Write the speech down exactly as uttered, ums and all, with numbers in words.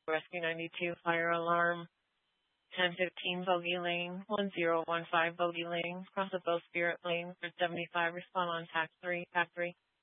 Rescue ninety-two, fire alarm. ten fifteen, Bogey Lane. one zero one five, Bogey Lane. Cross the Bow Spirit Lane. For seventy-five, respond on tax three, tax three.